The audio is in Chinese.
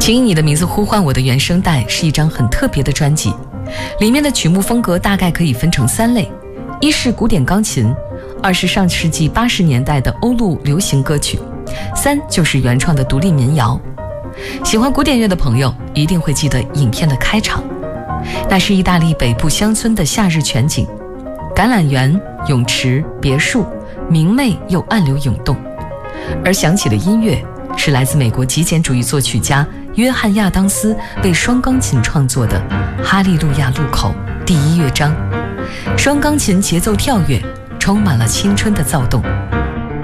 请以你的名字呼唤我的原声带是一张很特别的专辑，里面的曲目风格大概可以分成3类：一是古典钢琴，2是上世纪80年代的欧陆流行歌曲，3就是原创的独立民谣。喜欢古典乐的朋友一定会记得影片的开场，那是意大利北部乡村的夏日全景，橄榄园、泳池、别墅，明媚又暗流涌动。而响起的音乐是来自美国极简主义作曲家约翰·亚当斯为双钢琴创作的《哈利路亚路口》第1乐章，双钢琴节奏跳跃，充满了青春的躁动。